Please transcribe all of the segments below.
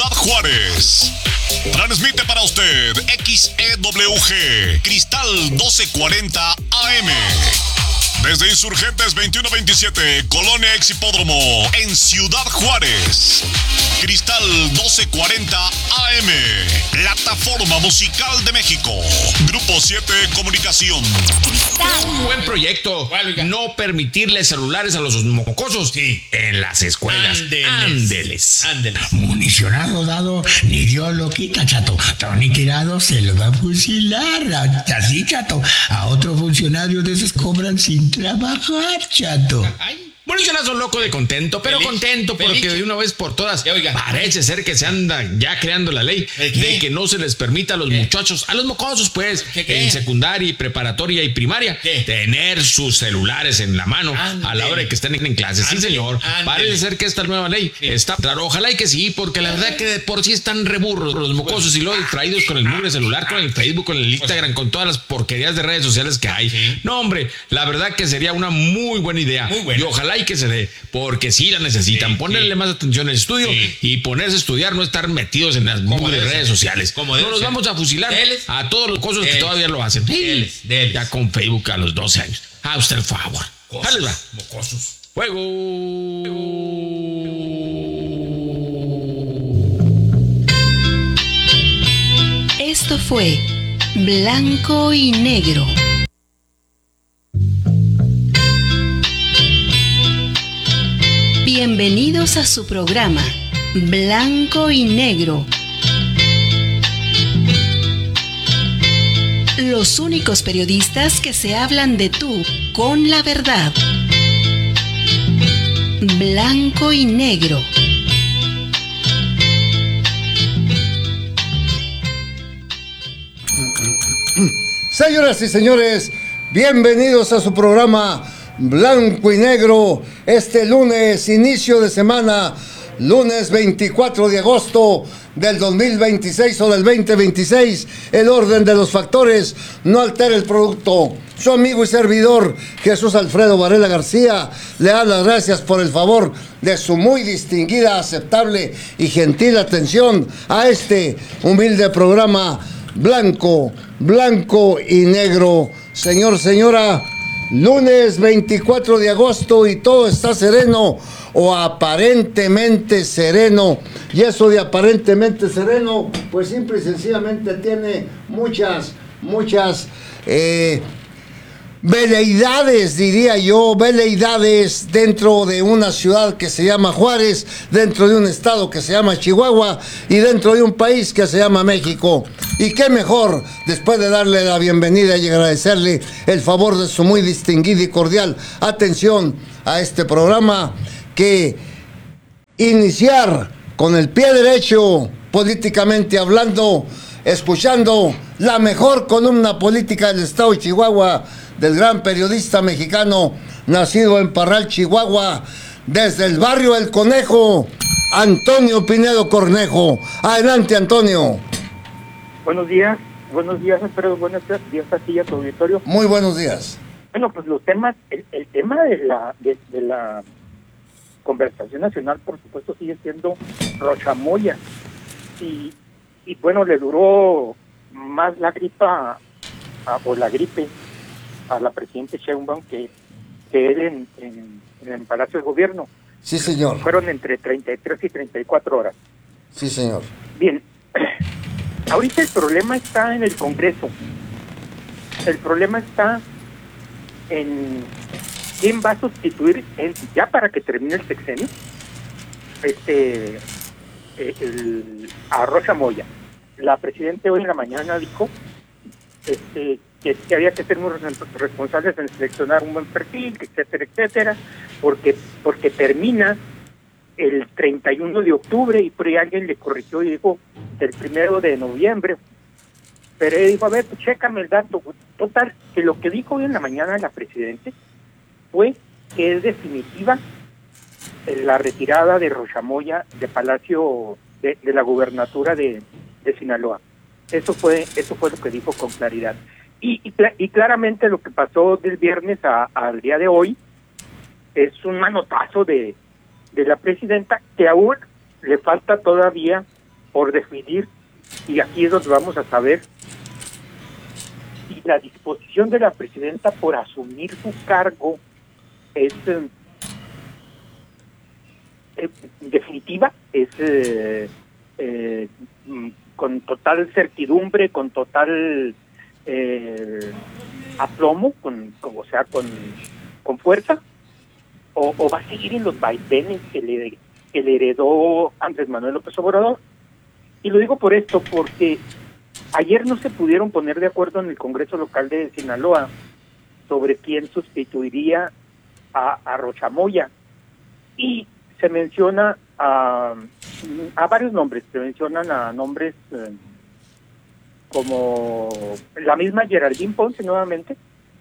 Ciudad Juárez. Transmite para usted XEWG Cristal 1240 AM. Desde Insurgentes 2127, Colonia Ex Hipódromo, en Ciudad Juárez. Cristal 1240 AM, Plataforma Musical de México. Grupo 7 Comunicación. Un buen proyecto. No permitirle celulares a los mocosos en las escuelas. Ándeles. Municionado dado, ni Dios lo quita, chato. Tony tirado se lo va a fusilar. Así, chato. A otros funcionarios de esos cobran sin trabajar, chato. Municionazo loco de contento, pero contento porque de una vez por todas parece ser que se anda ya creando la ley de que no se les permita a los muchachos, a los mocosos pues, en secundaria y preparatoria y primaria, tener sus celulares en la mano a la hora de que estén en clases. Sí, señor, parece ser que esta nueva ley está claro. Ojalá y que sí, porque la verdad que de por sí están reburros los mocosos y luego distraídos con el mugre celular, con el Facebook, con el Instagram, con todas las porquerías de redes sociales que hay. No, hombre, la verdad que sería una muy buena idea. Y ojalá y que se dé, porque sí la necesitan. Ponerle más atención al estudio y ponerse a estudiar, no estar metidos en las mugres redes sociales. No los vamos a fusilar a todos los cosas que todavía lo hacen. Ya con Facebook a los 12 años. A usted el favor. Dale, va. Mocosos. Juego. Esto fue Blanco y Negro. Bienvenidos a su programa Blanco y Negro. Los únicos periodistas que se hablan de tú con la verdad. Blanco y Negro. Señoras y señores, bienvenidos a su programa Blanco y Negro. Este lunes, inicio de semana, lunes 24 de agosto del 2026 o del 2026. El orden de los factores no altera el producto. Su amigo y servidor Jesús Alfredo Varela García le da las gracias por el favor de su muy distinguida, aceptable y gentil atención a este humilde programa Blanco y Negro. Señor, señora, lunes 24 de agosto y todo está sereno o aparentemente sereno. Y eso de aparentemente sereno, pues simple y sencillamente tiene muchas veleidades, diría yo, veleidades dentro de una ciudad que se llama Juárez, dentro de un estado que se llama Chihuahua y dentro de un país que se llama México. Y qué mejor, después de darle la bienvenida y agradecerle el favor de su muy distinguida y cordial atención a este programa, que iniciar con el pie derecho, políticamente hablando, escuchando la mejor columna política del estado de Chihuahua, del gran periodista mexicano, nacido en Parral, Chihuahua, desde el barrio El Conejo, Antonio Pinedo Cornejo. Adelante, Antonio. Buenos días, Alfredo, buenos días a ti y a tu auditorio. Muy buenos días. Bueno, pues los temas, el tema de la conversación nacional, por supuesto, sigue siendo Rochamoya. Y bueno, le duró más la gripa, o la gripe, a la presidenta Sheinbaum que él en el Palacio de Gobierno. Sí, señor. Fueron entre 33 y 34 horas. Sí, señor. Bien, ahorita el problema está en el Congreso. El problema está en quién va a sustituir ya para que termine el sexenio a Rocha Moya. La presidenta hoy en la mañana dijo que había que ser muy responsables en seleccionar un buen perfil, etcétera, porque termina el 31 de octubre y por ahí alguien le corrigió y dijo el 1 de noviembre. Pero él dijo, a ver, pues chécame el dato. Total, que lo que dijo hoy en la mañana la presidenta fue que es definitiva la retirada de Rochamoya de Palacio de la gubernatura de Sinaloa. Eso fue lo que dijo con claridad. Y claramente lo que pasó del viernes al día de hoy es un manotazo de la presidenta, que aún le falta todavía por definir, y aquí es donde vamos a saber si la disposición de la presidenta por asumir su cargo es definitiva, es con total certidumbre, con total aplomo, o sea, con fuerza, o va a seguir en los vaivenes que le heredó Andrés Manuel López Obrador. Y lo digo por esto, porque ayer no se pudieron poner de acuerdo en el Congreso local de Sinaloa sobre quién sustituiría a Rocha Moya, y se menciona a varios nombres, se mencionan a nombres como la misma Geraldine Ponce nuevamente,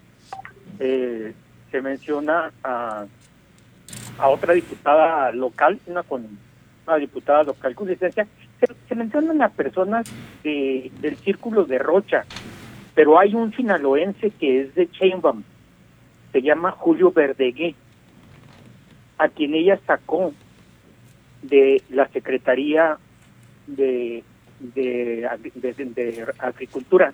se menciona a otra diputada local, una diputada local con licencia, se mencionan a personas del círculo de Rocha, pero hay un sinaloense que es de Sheinbaum, se llama Julio Verdegué, a quien ella sacó de la Secretaría de Agricultura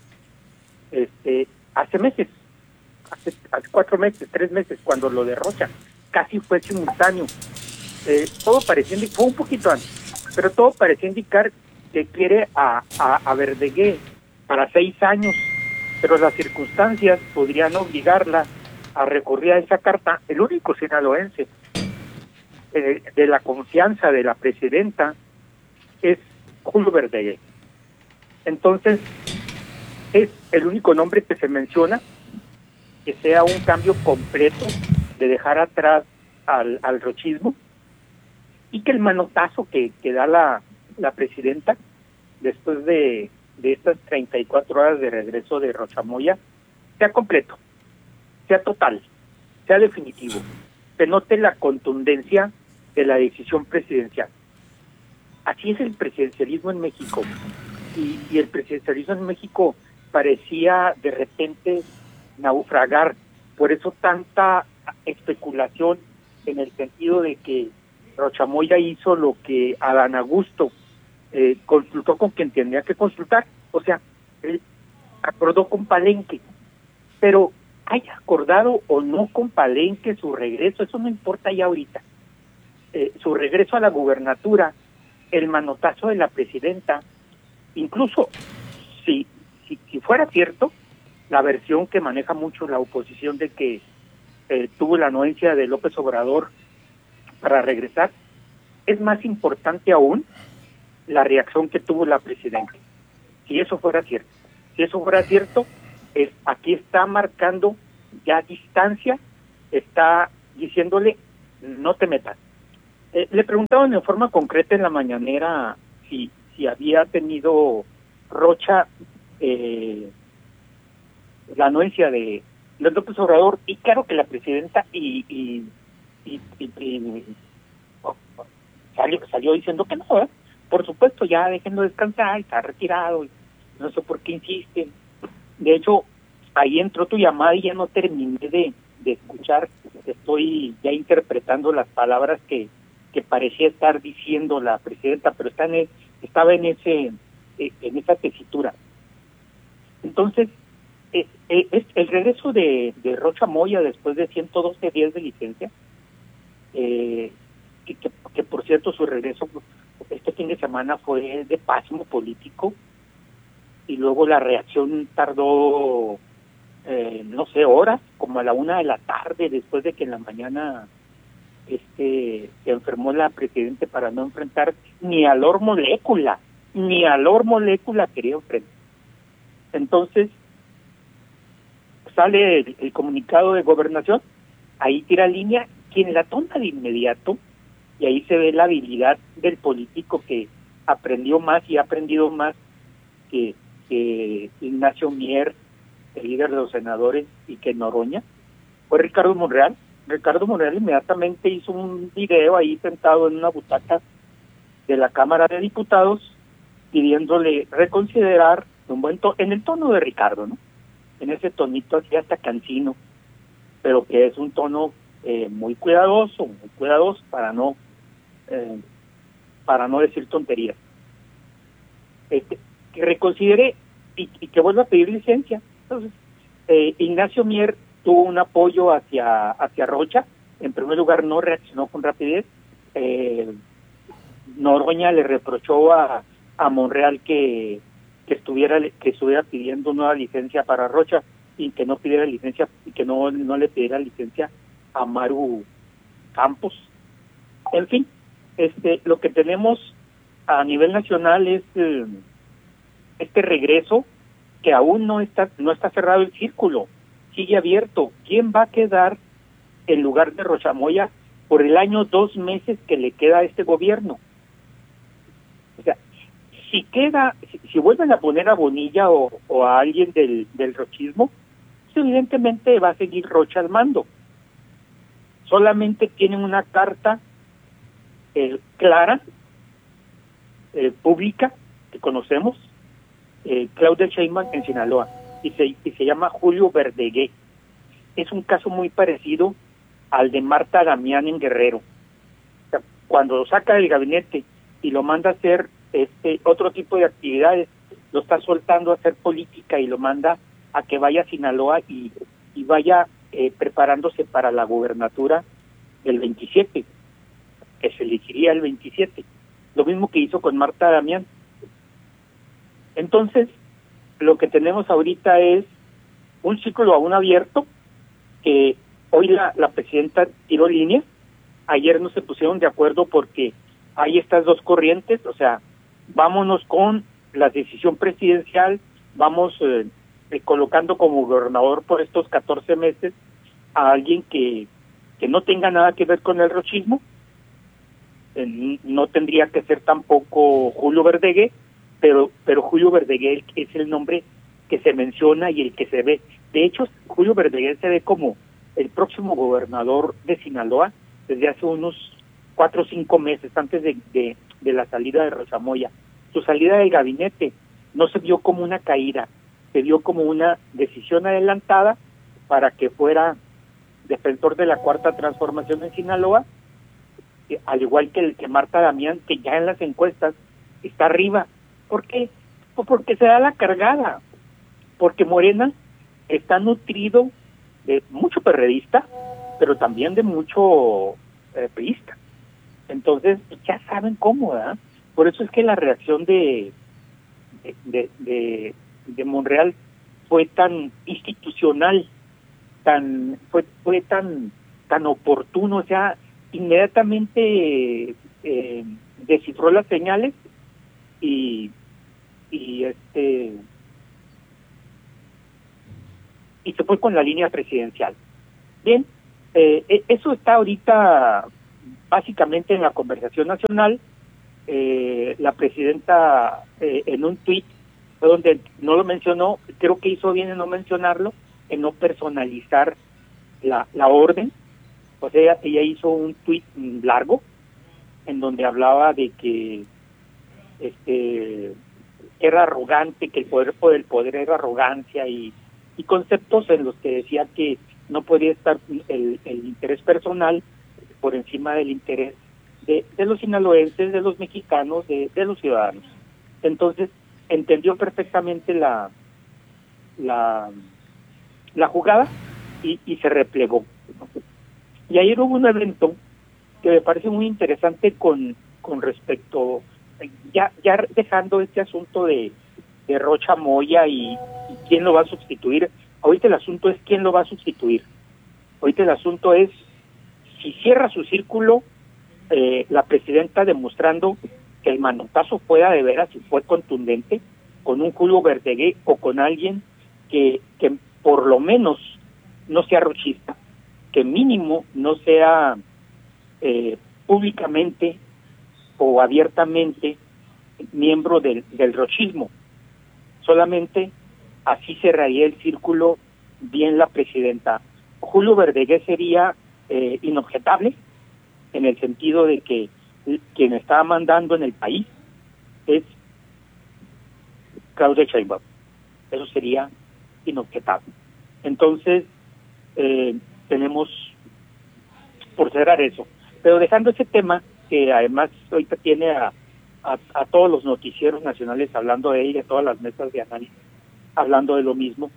hace meses, hace 4 meses, 3 meses, cuando lo de Rocha casi fue simultáneo. Todo parecía fue un poquito antes, pero todo parecía indicar que quiere a Verdegué para 6 años, pero las circunstancias podrían obligarla a recurrir a esa carta. El único sinaloense de la confianza de la presidenta es Julio Verdegué. Entonces, es el único nombre que se menciona, que sea un cambio completo de dejar atrás al rochismo, y que el manotazo que da la presidenta después de estas 34 horas de regreso de Rocha Moya sea completo, sea total, sea definitivo, se note la contundencia de la decisión presidencial. Así es el presidencialismo en México, y el presidencialismo en México parecía de repente naufragar, por eso tanta especulación en el sentido de que Rocha Moya hizo lo que Adán Augusto consultó con quien tenía que consultar, o sea, él acordó con Palenque, pero haya acordado o no con Palenque su regreso, eso no importa ya ahorita. Su regreso a la gubernatura, el manotazo de la presidenta, incluso si fuera cierto la versión que maneja mucho la oposición de que tuvo la anuencia de López Obrador para regresar, es más importante aún la reacción que tuvo la presidenta. Si eso fuera cierto, aquí está marcando ya distancia, está diciéndole no te metas. Le preguntaban en forma concreta en la mañanera si había tenido Rocha la anuencia de López Obrador, y claro que la presidenta salió diciendo que no, ¿eh? Por supuesto, ya déjenlo descansar, está retirado, y no sé por qué insisten. De hecho, ahí entró tu llamada y ya no terminé de escuchar, estoy ya interpretando las palabras que parecía estar diciendo la presidenta, pero estaba en esa tesitura. Entonces, el regreso de Rocha Moya después de 112 días de licencia, que por cierto su regreso este fin de semana fue de pasmo político, y luego la reacción tardó no sé, horas, como a la 1 de la tarde, después de que en la mañana se enfermó la presidenta, para no enfrentar ni a Lor Molécula quería enfrentar. Entonces sale el comunicado de Gobernación, ahí tira línea, quien la toma de inmediato, y ahí se ve la habilidad del político que aprendió más y ha aprendido más que Ignacio Mier, el líder de los senadores, y que Noroña, fue Ricardo Monreal. Ricardo Monreal inmediatamente hizo un video ahí sentado en una butaca de la Cámara de Diputados, pidiéndole reconsiderar un buen en el tono de Ricardo, ¿no? En ese tonito así hasta cansino, pero que es un tono muy cuidadoso para no decir tonterías. que reconsidere y que vuelva a pedir licencia. Entonces, Ignacio Mier tuvo un apoyo hacia Rocha. En primer lugar, no reaccionó con rapidez. Noroña le reprochó a Monreal que estuviera pidiendo nueva licencia para Rocha y que no pidiera licencia y que no le pidiera licencia a Maru Campos. En fin, lo que tenemos a nivel nacional es este regreso que aún no está cerrado el círculo, sigue abierto. ¿Quién va a quedar en lugar de Rocha Moya por el año 2 meses que le queda a este gobierno? O sea, si vuelven a poner a Bonilla o a alguien del rochismo, pues evidentemente va a seguir Rocha al mando. Solamente tienen una carta clara, pública, que conocemos, Claudia Sheinbaum en Sinaloa, y se llama Julio Verdegué. Es un caso muy parecido al de Marta Damián en Guerrero. O sea, cuando lo saca del gabinete y lo manda a hacer otro tipo de actividades, lo está soltando a hacer política y lo manda a que vaya a Sinaloa y vaya preparándose para la gubernatura del 27, que se elegiría el 27. Lo mismo que hizo con Marta Damián. Entonces, lo que tenemos ahorita es un círculo aún abierto, que hoy la presidenta tiró línea. Ayer no se pusieron de acuerdo porque hay estas dos corrientes, o sea, vámonos con la decisión presidencial, vamos colocando como gobernador por estos 14 meses a alguien que no tenga nada que ver con el rochismo. No tendría que ser tampoco Julio Verdegué, pero Julio Verdegué es el nombre que se menciona y el que se ve. De hecho, Julio Verdegué se ve como el próximo gobernador de Sinaloa desde hace unos 4 o 5 meses, antes de la salida de Rocha Moya. Su salida del gabinete no se vio como una caída, se vio como una decisión adelantada para que fuera defensor de la Cuarta Transformación en Sinaloa, al igual que Marta Damián, que ya en las encuestas está arriba. ¿Por qué? Pues porque se da la cargada, porque Morena está nutrido de mucho perredista, pero también de mucho priista. Entonces, ya saben cómo, ¿verdad? Por eso es que la reacción de Monreal fue tan institucional, fue tan oportuno, o sea, inmediatamente descifró las señales y se fue con la línea presidencial. Bien, eso está ahorita básicamente en la conversación nacional. La presidenta en un tuit donde no lo mencionó, creo que hizo bien en no mencionarlo, en no personalizar la orden. O sea, ella hizo un tuit largo en donde hablaba de que era arrogante, que el poder por el poder era arrogancia y conceptos en los que decía que no podía estar el interés personal por encima del interés de los sinaloenses, de los mexicanos, de los ciudadanos. Entonces, entendió perfectamente la jugada y se replegó. Y ayer hubo un evento que me parece muy interesante con respecto, ya dejando este asunto de Rocha Moya y quién lo va a sustituir. Ahorita el asunto es quién lo va a sustituir. Ahorita el asunto es si cierra su círculo la presidenta, demostrando que el manotazo fue de veras y fue contundente, con un Julio Verdegué o con alguien que por lo menos no sea rochista, que mínimo no sea públicamente o abiertamente miembro del rochismo. Solamente así cerraría el círculo bien la presidenta. Julio Verdegué sería inobjetable, en el sentido de que quien está mandando en el país es Claudia Sheinbaum. Eso sería inobjetable. Entonces, tenemos por cerrar eso. Pero dejando ese tema, que además ahorita tiene a a todos los noticieros nacionales hablando de ella, a todas las mesas de análisis hablando de lo mismo.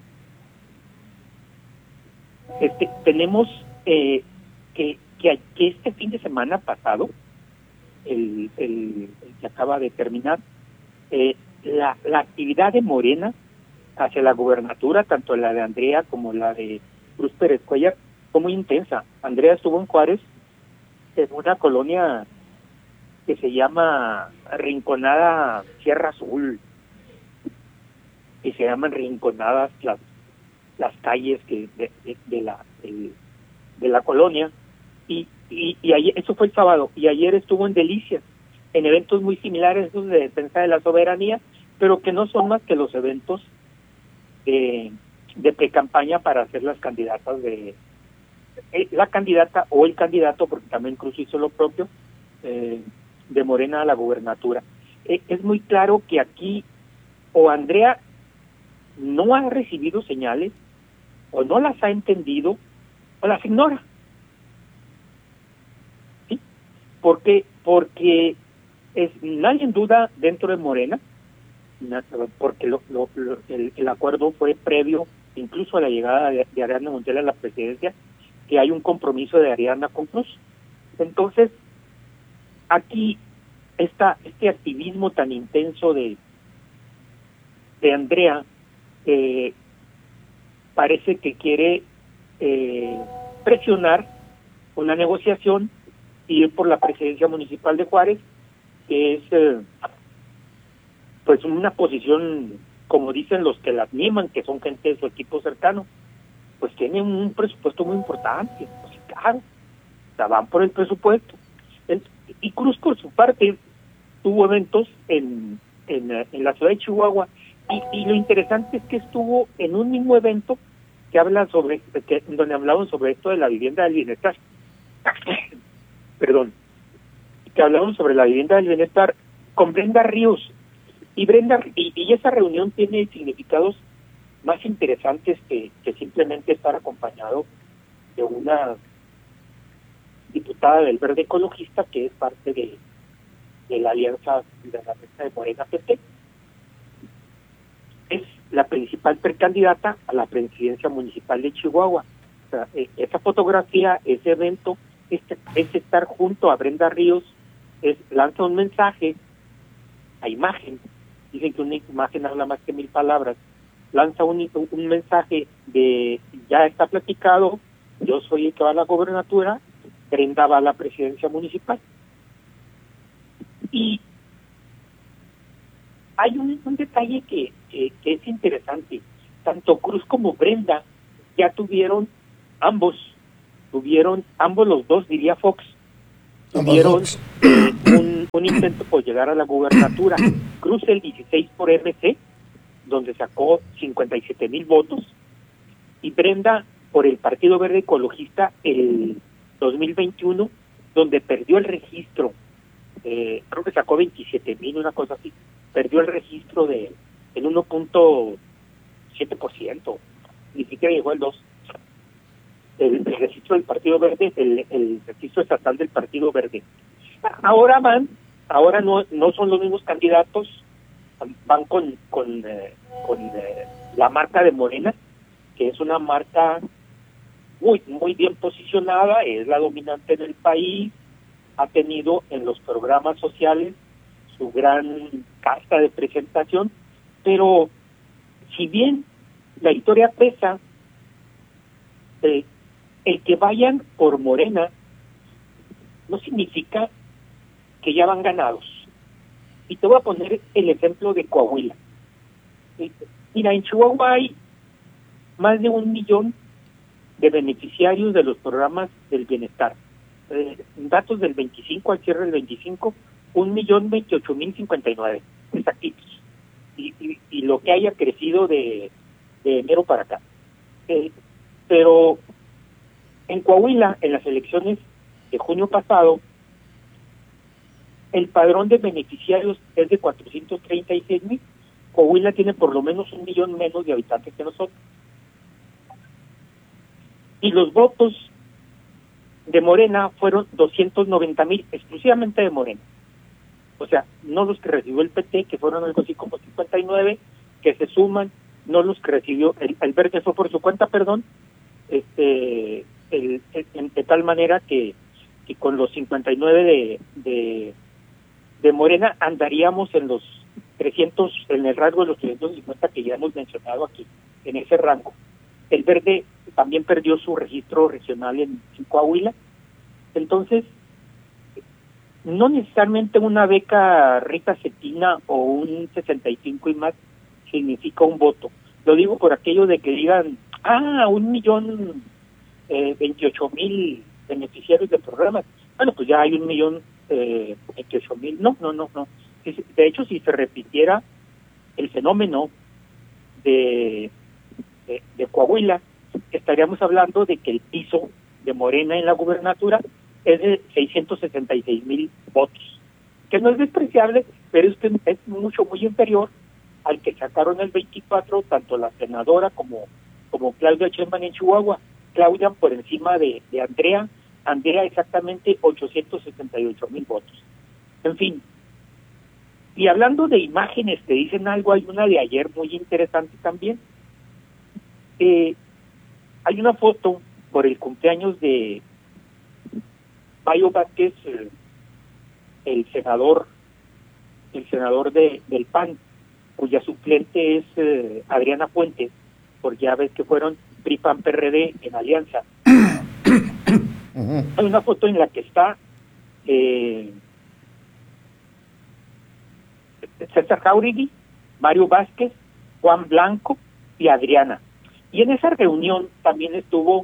Tenemos que este fin de semana pasado, el que acaba de terminar, la actividad de Morena hacia la gubernatura, tanto la de Andrea como la de Cruz Pérez Cuellar, fue muy intensa. Andrea estuvo en Juárez, en una colonia que se llama Rinconada Sierra Azul, y se llaman rinconadas las calles de la colonia, y ayer, eso fue el sábado, y ayer estuvo en Delicias, en eventos muy similares, esos de defensa de la soberanía, pero que no son más que los eventos de pre-campaña para hacer las candidatas la candidata o el candidato, porque también Cruz hizo lo propio, de Morena a la gubernatura. Es muy claro que aquí o Andrea no ha recibido señales, o no las ha entendido, o las ignora. ¿Sí? Porque nadie en duda dentro de Morena, porque el acuerdo fue previo incluso a la llegada de Ariadna Montiel a la presidencia, que hay un compromiso de Ariadna con Cruz. Entonces, aquí este activismo tan intenso de Andrea parece que quiere presionar una negociación y ir por la presidencia municipal de Juárez, que es pues una posición, como dicen los que la animan, que son gente de su equipo cercano, pues tienen un presupuesto muy importante, pues claro, o sea, van por el presupuesto. Y Cruz, por su parte, tuvo eventos en la ciudad de Chihuahua, y lo interesante es que estuvo en un mismo evento que habla donde hablaban sobre esto de la vivienda del bienestar. Perdón, que hablaban sobre la vivienda del bienestar con Brenda Ríos, y esa reunión tiene significados más interesantes que simplemente estar acompañado de una diputada del Verde Ecologista, que es parte de la alianza de la mesa de Morena PT. Es la principal precandidata a la presidencia municipal de Chihuahua. O sea, esa fotografía, ese evento, es estar junto a Brenda Ríos, lanza un mensaje a imagen. Dicen que una imagen habla más que 1000 palabras. Lanza un mensaje de: ya está platicado, yo soy el que va a la gobernatura, Brenda va a la presidencia municipal. Y hay un detalle que es interesante. Tanto Cruz como Brenda ya tuvieron ambos los dos, diría Fox, tuvieron un intento por llegar a la gubernatura. Cruz el 16 por MC, donde sacó 57,000 votos, y Brenda por el Partido Verde Ecologista el 2021, donde perdió el registro, creo que sacó 27,000, una cosa así, perdió el registro en 1.7%, ni siquiera llegó al 2%. El registro del Partido Verde, el registro estatal del Partido Verde. Ahora no son los mismos candidatos, van con la marca de Morena, que es una marca muy muy bien posicionada, es la dominante en el país, ha tenido en los programas sociales su gran carta de presentación, pero si bien la historia pesa, el que vayan por Morena no significa que ya van ganados. Y te voy a poner el ejemplo de Coahuila. Mira, en Chihuahua hay más de 1 millón de beneficiarios de los programas del bienestar. Datos del 25, al cierre del 25, 1,028,059 exactitos. Y lo que haya crecido de enero para acá. Pero en Coahuila, en las elecciones de junio pasado, el padrón de beneficiarios es de 436,000. Coahuila tiene por lo menos 1 millón menos de habitantes que nosotros. Y los votos de Morena fueron 290,000, exclusivamente de Morena. O sea, no los que recibió el PT, que fueron algo así como 59, que se suman, no los que recibió el verde fue por su cuenta, perdón, de tal manera que con los 59 de Morena andaríamos en los 300, en el rango de los 350 que ya hemos mencionado aquí, en ese rango. El verde también perdió su registro regional en Coahuila. Entonces, no necesariamente una beca Rita Cetina o un 65 y más significa un voto. Lo digo por aquello de que digan, 1,028,000 beneficiarios de programas. Bueno, pues ya hay 1,028,000. No. De hecho, si se repitiera el fenómeno de Coahuila, estaríamos hablando de que el piso de Morena en la gubernatura es de 666,000 votos, que no es despreciable, pero es mucho, muy inferior al que sacaron el 24, tanto la senadora como Claudia Sheinbaum en Chihuahua. Claudia por encima de Andrea exactamente 868,000 votos. En fin, y hablando de imágenes que dicen algo, hay una de ayer muy interesante también. Hay una foto por el cumpleaños de Mario Vázquez, el senador del PAN, cuya suplente es Adriana Fuentes, porque ya ves que fueron PRI, PAN, PRD en alianza. Hay una foto en la que está César Jáuregui, Mario Vázquez, Juan Blanco y Adriana. Y en esa reunión también estuvo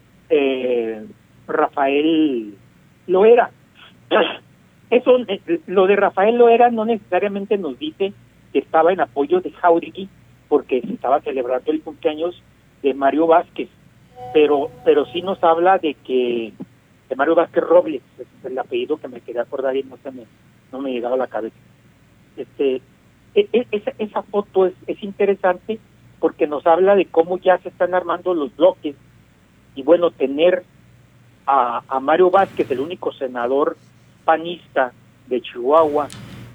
Rafael Loera. Eso, lo de Rafael Loera no necesariamente nos dice que estaba en apoyo de Jáuregui, porque se estaba celebrando el cumpleaños de Mario Vázquez, pero sí nos habla de Mario Vázquez Robles, es el apellido que me quería acordar y no me llegaba a la cabeza. Esa foto es interesante porque nos habla de cómo ya se están armando los bloques, y bueno, tener a Mario Vázquez, el único senador panista de Chihuahua,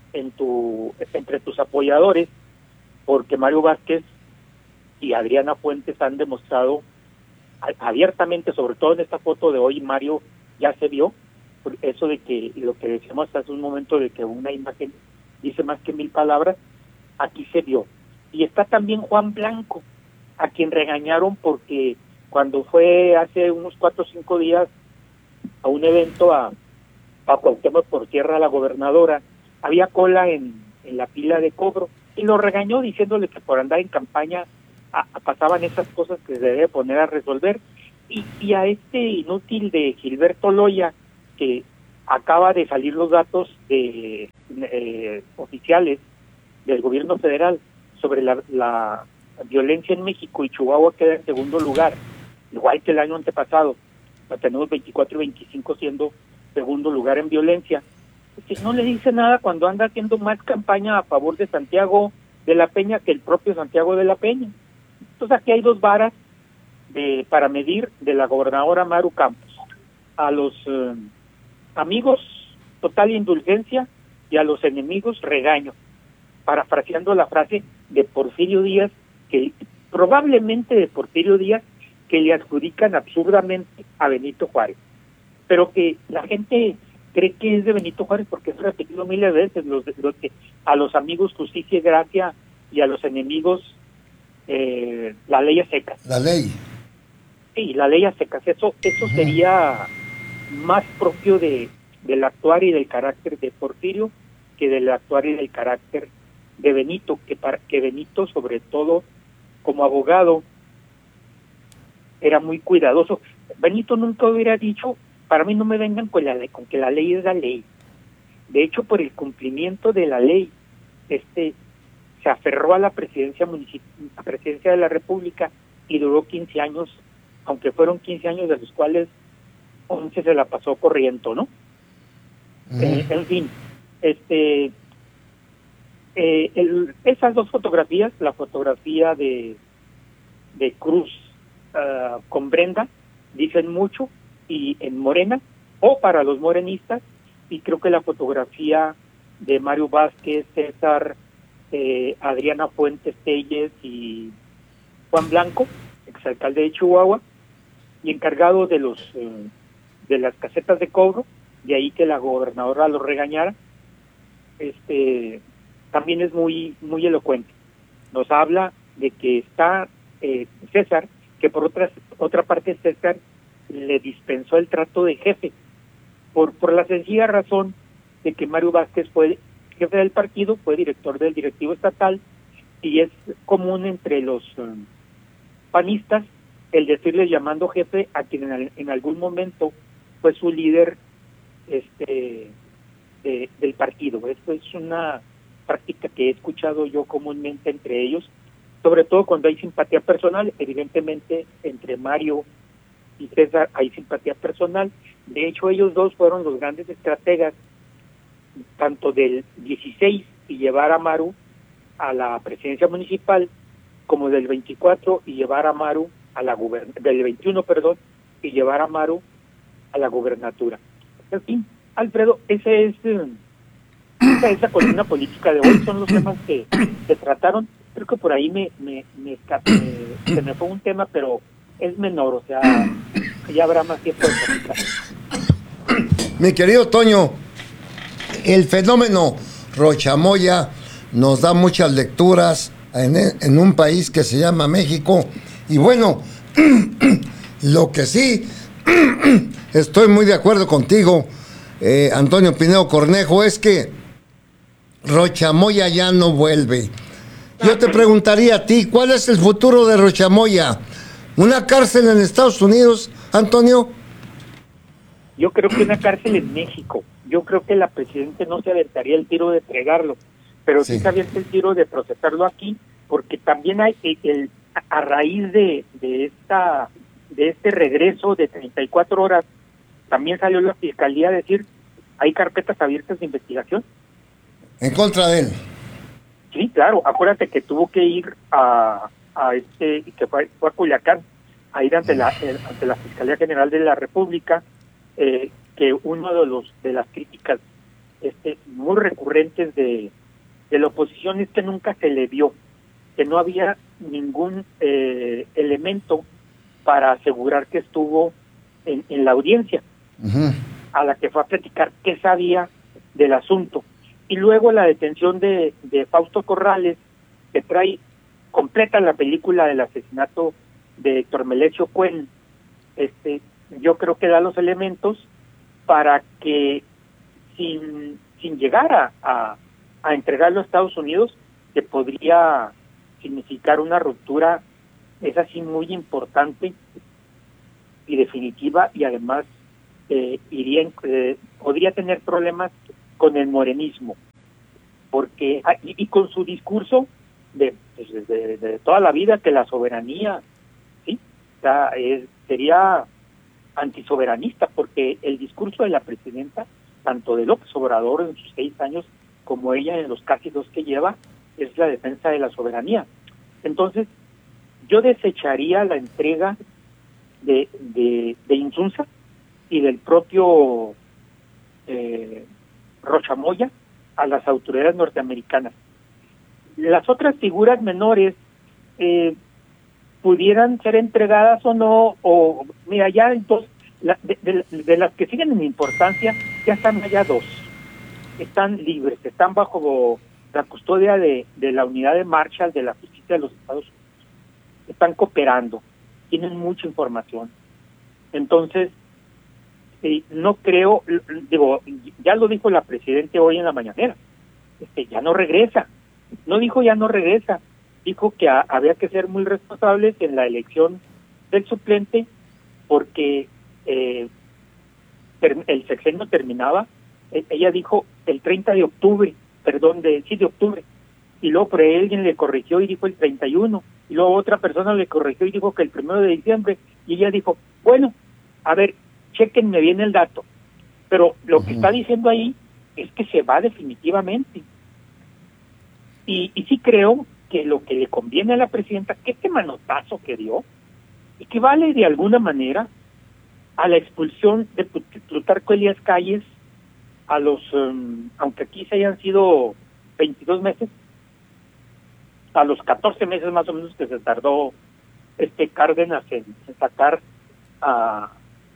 entre tus apoyadores, porque Mario Vázquez y Adriana Fuentes han demostrado abiertamente, sobre todo en esta foto de hoy, Mario ya se vio, eso de que lo que decíamos hace un momento, de que una imagen dice más que 1,000 palabras, aquí se vio. Y está también Juan Blanco, a quien regañaron porque cuando fue hace unos 4 o 5 días a un evento a Cuauhtémoc por tierra, a la gobernadora, había cola en la pila de cobro, y lo regañó diciéndole que por andar en campaña pasaban esas cosas que se debe poner a resolver. Y a este inútil de Gilberto Loya, que acaba de salir los datos de oficiales del gobierno federal sobre la violencia en México, y Chihuahua queda en segundo lugar, igual que el año antepasado. Tenemos 24 y 25 siendo segundo lugar en violencia. Pues no le dice nada cuando anda haciendo más campaña a favor de Santiago de la Peña que el propio Santiago de la Peña. Entonces aquí hay 2 varas para medir de la gobernadora Maru Campos. A los amigos, total indulgencia, y a los enemigos, regaño. Parafraseando la frase de Porfirio Díaz, probablemente de Porfirio Díaz, que le adjudican absurdamente a Benito Juárez, pero que la gente cree que es de Benito Juárez porque es repetido miles de veces, los que a los amigos justicia y gracia, y a los enemigos la ley a secas. La ley. Sí, la ley a secas. Eso sería más propio del actuar y del carácter de Porfirio que del actuar y del carácter de Benito, que Benito, sobre todo como abogado, era muy cuidadoso. Benito nunca hubiera dicho, para mí no me vengan con que la ley es la ley. De hecho, por el cumplimiento de la ley, se aferró a la presidencia de la República y duró 15 años, aunque fueron 15 años de los cuales 11 se la pasó corriendo, ¿no? En fin, esas 2 fotografías, la fotografía de Cruz con Brenda, dicen mucho, y en Morena, o para los morenistas, y creo que la fotografía de Mario Vázquez, César, Adriana Fuentes Telles y Juan Blanco, exalcalde de Chihuahua, y encargado de de las casetas de cobro, de ahí que la gobernadora lo regañara. También es muy elocuente. Nos habla de que está César, que por otra parte César le dispensó el trato de jefe, por la sencilla razón de que Mario Vázquez fue jefe del partido, fue director del directivo estatal, y es común entre los panistas el decirle llamando jefe a quien en algún momento fue su líder del partido. Esto es una práctica que he escuchado yo comúnmente entre ellos, sobre todo cuando hay simpatía personal. Evidentemente entre Mario y César hay simpatía personal. De hecho, ellos dos fueron los grandes estrategas, tanto del 16 y llevar a Maru a la presidencia municipal, como del 24 y llevar a Maru a la del 21, perdón, y llevar a Maru a la gubernatura. En fin, Alfredo, esa es la columna política de hoy, son los temas que se trataron. Creo que por ahí se me fue un tema, pero es menor, o sea, ya habrá más tiempo de platicar. Mi querido Toño, el fenómeno Rochamoya nos da muchas lecturas en un país que se llama México. Y bueno, lo que sí, estoy muy de acuerdo contigo, Antonio Pineo Cornejo, es que Rochamoya ya no vuelve. Yo te preguntaría a ti, ¿cuál es el futuro de Rochamoya? ¿Una cárcel en Estados Unidos, Antonio? Yo creo que una cárcel en México. Yo creo que la presidenta no se aventaría el tiro de entregarlo, pero sí se avienta el tiro de procesarlo aquí, porque también hay a raíz de este regreso de 34 horas, también salió la fiscalía a decir, hay carpetas abiertas de investigación. En contra de él. Sí, claro, acuérdate que tuvo que ir que fue a Culiacán, a ir ante la Fiscalía General de la República, que uno de las críticas muy recurrentes de la oposición es que nunca se le vio, que no había ningún elemento para asegurar que estuvo en la audiencia, a la que fue a platicar qué sabía del asunto. Y luego la detención de Fausto Corrales, que trae completa la película del asesinato de Héctor Melesio Cuen. Yo creo que da los elementos para que sin llegar a entregarlo a Estados Unidos, que podría significar una ruptura, es así muy importante y definitiva, y además podría tener problemas con el morenismo, porque y con su discurso de toda la vida, que la soberanía, sí, sería antisoberanista, porque el discurso de la presidenta, tanto de López Obrador en sus 6 años como ella en los casi 2 que lleva, es la defensa de la soberanía. Entonces, yo desecharía la entrega de Insunza y del propio Rochamoya a las autoridades norteamericanas. Las otras figuras menores pudieran ser entregadas o no, o mira, ya entonces de las que siguen en importancia, ya están allá 2, están libres, están bajo la custodia de la unidad de Marshall de la justicia de los Estados Unidos, están cooperando, tienen mucha información. Entonces, no creo, ya lo dijo la presidenta hoy en la mañanera, ya no regresa. No dijo ya no regresa, dijo que había que ser muy responsables en la elección del suplente, porque el sexenio terminaba, ella dijo el 30 de octubre, de octubre, y luego por ahí alguien le corrigió y dijo el 31, y luego otra persona le corrigió y dijo que el 1 de diciembre, y ella dijo, bueno, a ver, chéquenme bien el dato, pero lo que está diciendo ahí es que se va definitivamente. Y sí creo que lo que le conviene a la presidenta, que este manotazo que dio, equivale de alguna manera a la expulsión de Plutarco Elías Calles a los, aunque aquí se hayan sido 22 meses, a los 14 meses más o menos que se tardó Cárdenas en sacar a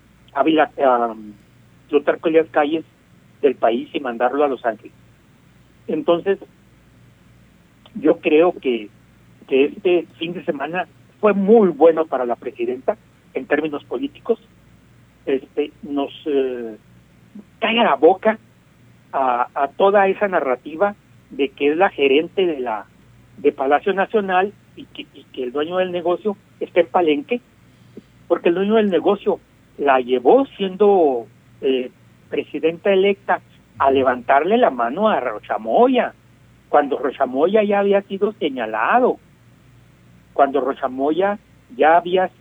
Plutarco Elías Calles del país y mandarlo a Los Ángeles. Entonces, yo creo que este fin de semana fue muy bueno para la presidenta en términos políticos. Nos cae a la boca a toda esa narrativa de que es la gerente de Palacio Nacional y que el dueño del negocio está en Palenque, porque el dueño del negocio la llevó siendo presidenta electa a levantarle la mano a Rocha Moya, cuando Rocha Moya ya había sido señalado, cuando Rocha Moya ya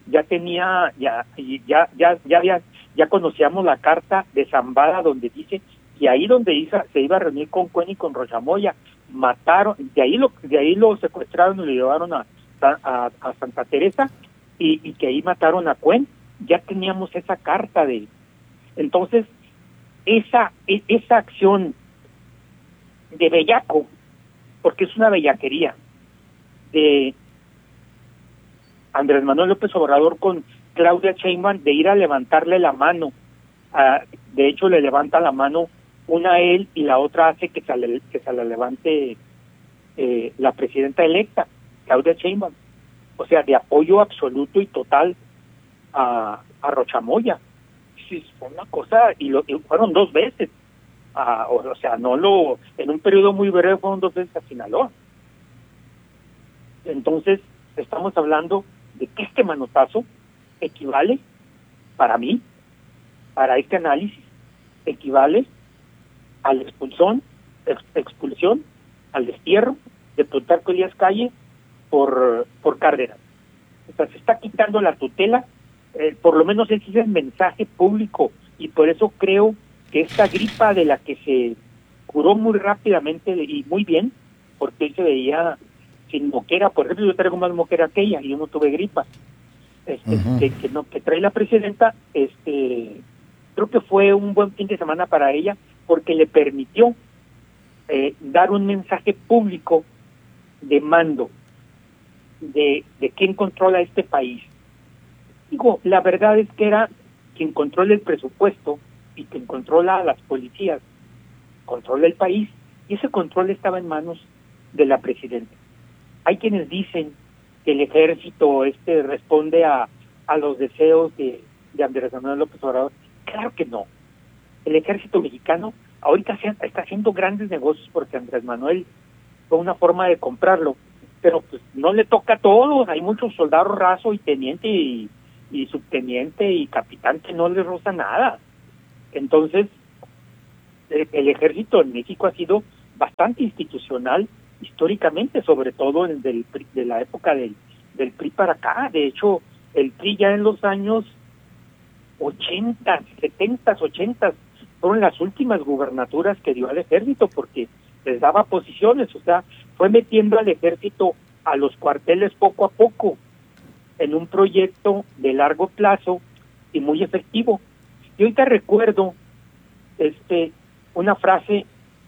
conocíamos la carta de Zambada donde dice, y ahí donde se iba a reunir con Cuen y con Rocha Moya, mataron, de ahí lo secuestraron y lo llevaron a Santa Teresa, y que ahí mataron a Cuen. Ya teníamos esa carta de él. Entonces, esa acción de bellaco, porque es una bellaquería, de Andrés Manuel López Obrador con Claudia Sheinbaum, de ir a levantarle la mano. De hecho, le levanta la mano una a él y la otra hace que se la levante la presidenta electa, Claudia Sheinbaum. O sea, de apoyo absoluto y total a Rocha Moya. Sí, fue una cosa, y fueron 2 veces. O sea, en un periodo muy breve fueron 2 veces a Sinaloa. Entonces, estamos hablando de que este manotazo equivale, para mí, para este análisis, equivale a la expulsión, al destierro de Plutarco Elías Calles por Cárdenas. O sea, se está quitando la tutela, por lo menos ese es el mensaje público, y por eso creo que esta gripa de la que se curó muy rápidamente y muy bien, porque él se veía sin moquera. Por ejemplo, yo traigo más moquera que ella y yo no tuve gripa. Que trae la presidenta, creo que fue un buen fin de semana para ella, porque le permitió dar un mensaje público de mando de quién controla este país. Digo, la verdad es que era quien controla el presupuesto y quien controla a las policías, controla el país, y ese control estaba en manos de la presidenta. Hay quienes dicen que el ejército responde a los deseos de Andrés Manuel López Obrador. Claro que no. El ejército mexicano ahorita está haciendo grandes negocios porque Andrés Manuel fue una forma de comprarlo, pero pues no le toca a todos. Hay muchos soldados raso y teniente y subteniente y capitán que no les roza nada. Entonces, el ejército en México ha sido bastante institucional históricamente, sobre todo de la época del PRI para acá. De hecho, el PRI ya en los años 80, 70, 80 fueron las últimas gubernaturas que dio al ejército, porque les daba posiciones. O sea, fue metiendo al ejército a los cuarteles poco a poco en un proyecto de largo plazo y muy efectivo. Y ahorita recuerdo una frase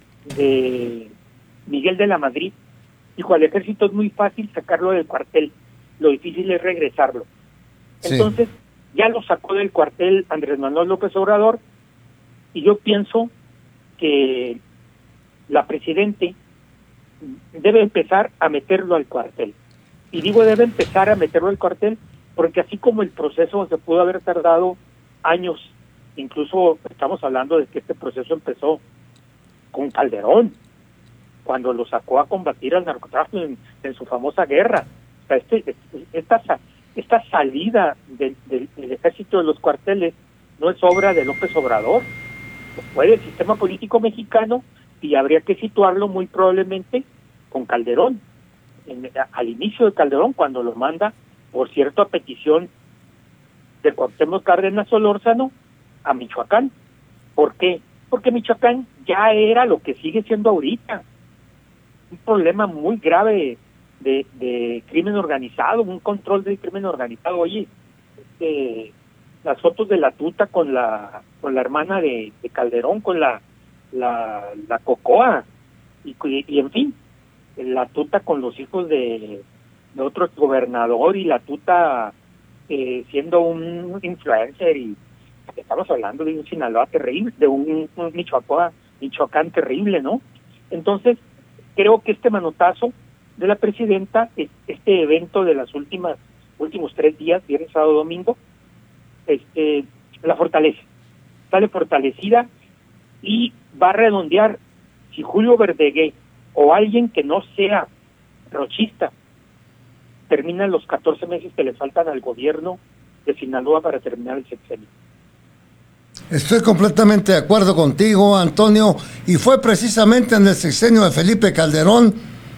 de Miguel de la Madrid. Dijo, al ejército es muy fácil sacarlo del cuartel, lo difícil es regresarlo. Sí. Entonces, ya lo sacó del cuartel Andrés Manuel López Obrador, y yo pienso que la presidente debe empezar a meterlo al cuartel. Y digo debe empezar a meterlo al cuartel porque así como el proceso se pudo haber tardado años, incluso estamos hablando de que este proceso empezó con Calderón, cuando lo sacó a combatir al narcotráfico en su famosa guerra. O sea, esta salida del ejército de los cuarteles no es obra de López Obrador, fue del sistema político mexicano, y habría que situarlo muy probablemente con Calderón, al inicio de Calderón, cuando lo manda, por cierto, a petición de Cuauhtémoc Cárdenas Solórzano, a Michoacán. ¿Por qué? Porque Michoacán ya era lo que sigue siendo ahorita, un problema muy grave de crimen organizado, un control del crimen organizado. Oye, las fotos de la tuta con la hermana de Calderón, con la la Cocoa, y en fin, la tuta con los hijos de otro gobernador, y la tuta siendo un influencer, y estamos hablando de un Sinaloa terrible, de un Michoacán terrible, ¿no? Entonces, creo que este manotazo de la presidenta, este evento de las últimos 3 días, viernes, sábado, domingo, la fortalece, sale fortalecida, y va a redondear. Si Julio Verdeguer o alguien que no sea rochista termina los 14 meses que le faltan al gobierno de Sinaloa para terminar el sexenio. Estoy completamente de acuerdo contigo, Antonio, y fue precisamente en el sexenio de Felipe Calderón,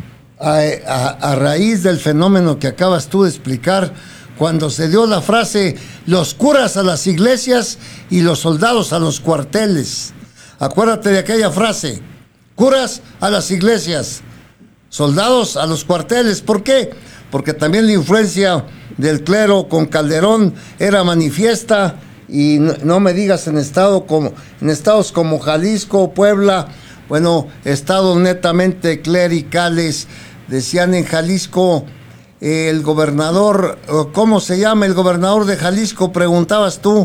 a raíz del fenómeno que acabas tú de explicar, cuando se dio la frase: los curas a las iglesias y los soldados a los cuarteles. Acuérdate de aquella frase: curas a las iglesias, soldados a los cuarteles. ¿Por qué? Porque también la influencia del clero con Calderón era manifiesta, y no me digas en estados como Jalisco, Puebla, bueno, estados netamente clericales. Decían en Jalisco, el gobernador, ¿cómo se llama el gobernador de Jalisco? Preguntabas tú.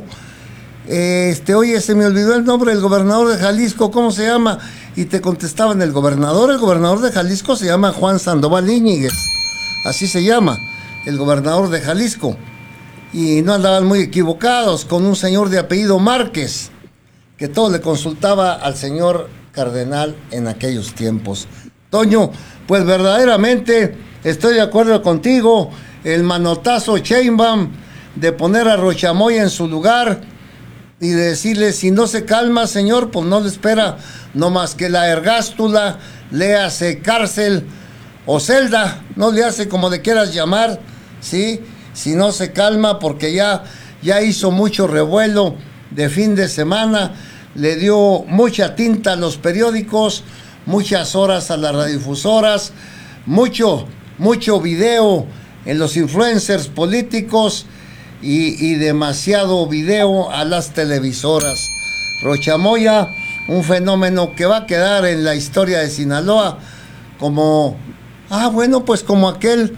Oye, se me olvidó el nombre del gobernador de Jalisco, ¿cómo se llama? Y te contestaban, el gobernador de Jalisco se llama Juan Sandoval Íñiguez, así se llama, el gobernador de Jalisco. Y no andaban muy equivocados, con un señor de apellido Márquez, que todo le consultaba al señor cardenal en aquellos tiempos. Toño, pues verdaderamente estoy de acuerdo contigo, el manotazo Sheinbaum de poner a Rocha Moya en su lugar y de decirle: si no se calma, señor, pues no le espera no más que la ergástula, le hace cárcel o celda, no le hace como le quieras llamar, ¿sí? Si no se calma, porque ya hizo mucho revuelo de fin de semana, le dio mucha tinta a los periódicos, muchas horas a las radiodifusoras, mucho video en los influencers políticos y demasiado video a las televisoras. Rocha Moya, un fenómeno que va a quedar en la historia de Sinaloa como, pues como aquel,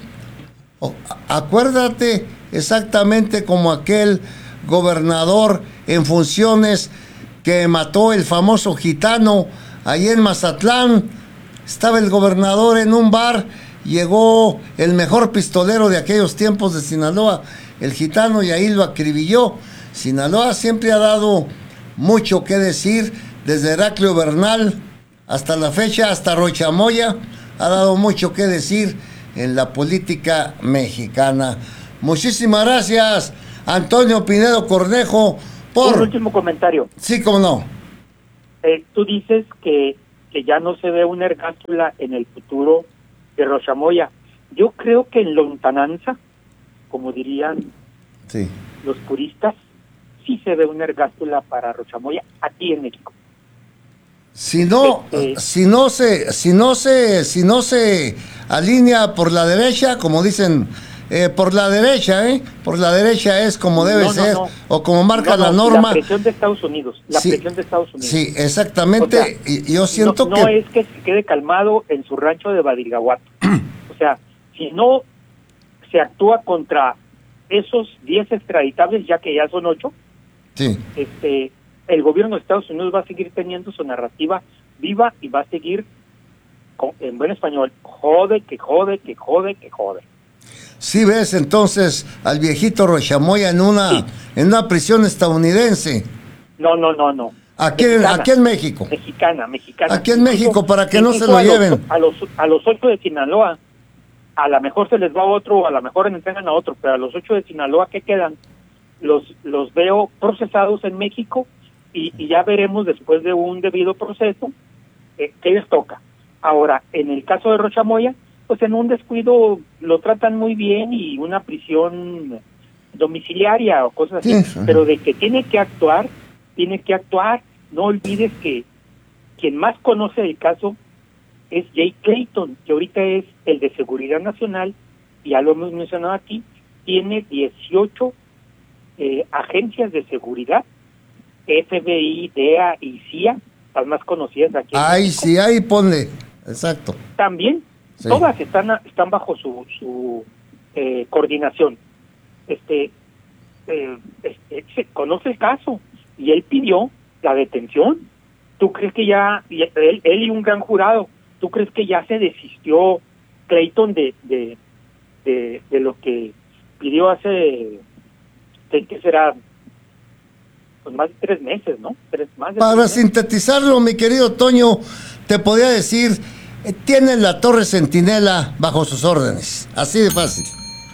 acuérdate, exactamente como aquel gobernador en funciones que mató el famoso gitano ahí en Mazatlán. Estaba el gobernador en un bar, llegó el mejor pistolero de aquellos tiempos de Sinaloa, el gitano, y ahí lo acribilló. Sinaloa siempre ha dado mucho que decir, desde Heraclio Bernal hasta la fecha, hasta Rocha Moya, ha dado mucho que decir en la política mexicana. Muchísimas gracias, Antonio Pinedo Cornejo, por... Un último comentario. Sí, cómo no. Tú dices que ya no se ve una ergástula en el futuro de Rocha Moya. Yo creo que en lontananza, como dirían los puristas, sí se ve una ergástula para Rocha Moya aquí en México. Si no se alinea por la derecha, como dicen, por la derecha es como debe ser, o como marca la norma. La presión de Estados Unidos, Sí, exactamente. O sea, yo siento no es que se quede calmado en su rancho de Badiraguato. O sea, si no se actúa contra esos 10 extraditables, ya que ya son 8, el gobierno de Estados Unidos va a seguir teniendo su narrativa viva y va a seguir, en buen español, jode. Sí, ves entonces al viejito Rocha Moya en una prisión estadounidense. No. Aquí en México. Mexicana. Aquí en México, para que no se lo lleven. A los 8 de Sinaloa, a lo mejor se les va a otro, a lo mejor entregan a otro, pero a los 8 de Sinaloa que quedan, los veo procesados en México, y ya veremos después de un debido proceso qué les toca. Ahora, en el caso de Rocha Moya, pues en un descuido lo tratan muy bien, y una prisión domiciliaria o cosas así, pero de que tiene que actuar. No olvides que quien más conoce el caso es Jay Clayton, que ahorita es el de Seguridad Nacional, y ya lo hemos mencionado aquí, tiene 18 agencias de seguridad, FBI, DEA y CIA, las más conocidas aquí. Ay, sí, ahí ponle, exacto. También, sí. Todas están bajo su coordinación. Se conoce el caso y él pidió la detención. ¿Tú crees que ya, él y un gran jurado, tú crees que ya se desistió Clayton de lo que pidió hace, ¿qué será? Pues más de 3 meses, ¿no? Para sintetizarlo, mi querido Toño, te podría decir, tienen la Torre Centinela bajo sus órdenes. Así de fácil.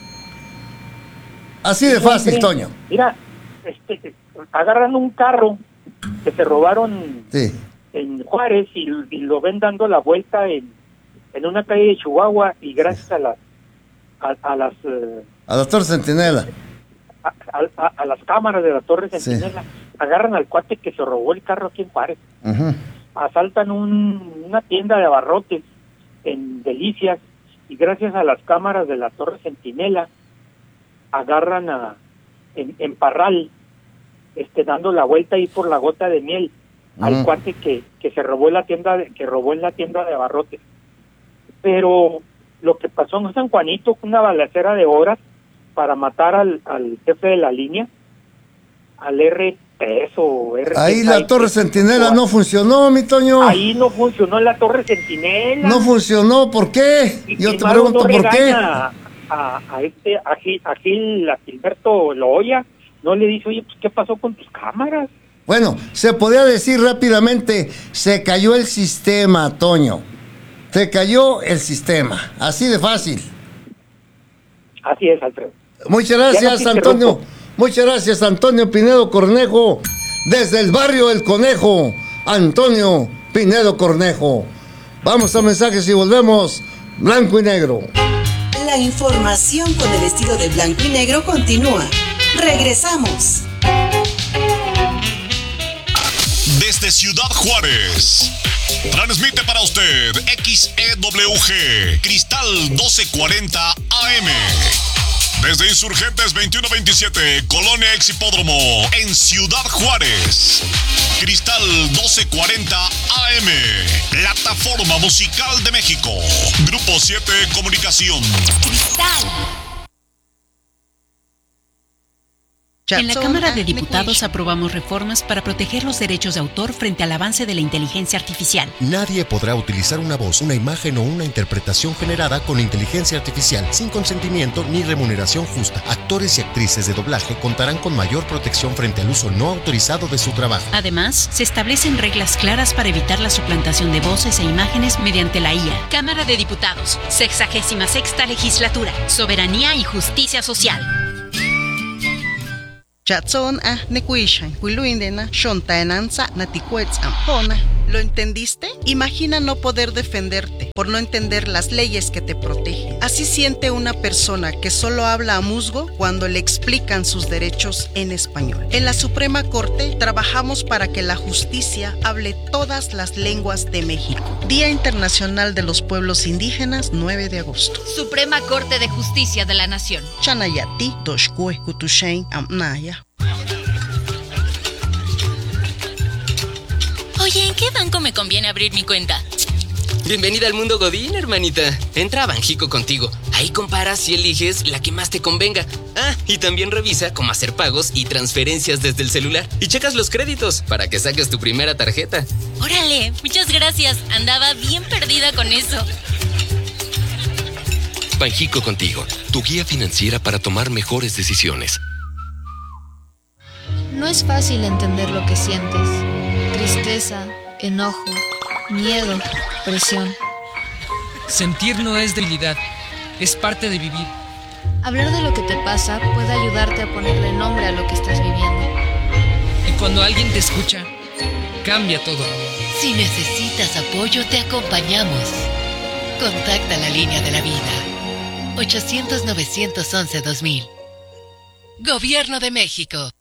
Así de fácil, Toño. Mira, agarran un carro que se robaron en Juárez y lo ven dando la vuelta en una calle de Chihuahua, y gracias a la Torre Centinela, a las cámaras de la Torre Centinela, agarran al cuate que se robó el carro aquí en Juárez. Asaltan una tienda de abarrotes en Delicias, y gracias a las cámaras de la Torre Centinela agarran en Parral, dando la vuelta ahí por la Gota de Miel, al cuate que se robó en la tienda de abarrotes. Pero lo que pasó en San Juanito fue una balacera de horas para matar al jefe de la línea, al R3 o R3. Ahí la Torre Centinela no funcionó, mi Toño. Ahí no funcionó la Torre Centinela. No funcionó, ¿por qué? Yo te pregunto por qué. A Gilberto Loya, no le dice, oye, pues ¿qué pasó con tus cámaras? Bueno, se podría decir rápidamente, se cayó el sistema, Toño. Se cayó el sistema, así de fácil. Así es, Alfredo. Muchas gracias, Antonio. Muchas gracias, Antonio Pinedo Cornejo. Desde el barrio El Conejo, Antonio Pinedo Cornejo. Vamos a mensajes y volvemos. Blanco y negro. La información con el estilo de blanco y negro continúa. Regresamos. Desde Ciudad Juárez, transmite para usted XEWG Cristal 1240 AM. Desde Insurgentes 2127, Colonia Exhipódromo, en Ciudad Juárez. Cristal 1240 AM, Plataforma Musical de México. Grupo 7 Comunicación. Cristal. En la Cámara de Diputados aprobamos reformas para proteger los derechos de autor frente al avance de la inteligencia artificial. Nadie podrá utilizar una voz, una imagen o una interpretación generada con inteligencia artificial sin consentimiento ni remuneración justa. Actores y actrices de doblaje contarán con mayor protección frente al uso no autorizado de su trabajo. Además, se establecen reglas claras para evitar la suplantación de voces e imágenes mediante la IA. Cámara de Diputados, 66ª Legislatura, Soberanía y Justicia Social. ¿Lo entendiste? Imagina no poder defenderte por no entender las leyes que te protegen. Así siente una persona que solo habla a musgo cuando le explican sus derechos en español. En la Suprema Corte trabajamos para que la justicia hable todas las lenguas de México. Día Internacional de los Pueblos Indígenas, 9 de agosto. Suprema Corte de Justicia de la Nación. Chanayati, Doshkue, Kutushain, Amnaya. Oye, ¿en qué banco me conviene abrir mi cuenta? Bienvenida al mundo Godín, hermanita. Entra a Banjico Contigo. Ahí comparas y eliges la que más te convenga. Ah, y también revisa cómo hacer pagos y transferencias desde el celular. Y checas los créditos para que saques tu primera tarjeta. Órale, muchas gracias. Andaba bien perdida con eso. Banjico Contigo, tu guía financiera para tomar mejores decisiones. No es fácil entender lo que sientes. Tristeza, enojo, miedo, presión. Sentir no es debilidad, es parte de vivir. Hablar de lo que te pasa puede ayudarte a ponerle nombre a lo que estás viviendo. Y cuando alguien te escucha, cambia todo. Si necesitas apoyo, te acompañamos. Contacta la línea de la vida. 800-911-2000. Gobierno de México.